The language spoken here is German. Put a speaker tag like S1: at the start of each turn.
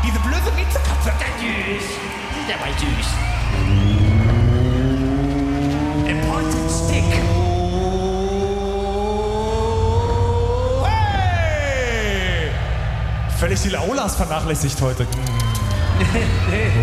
S1: Diese blöde Miezekatze. Süß. Das ist aber süß. Important Stick.
S2: Hey! Völlig die Laulas vernachlässigt heute.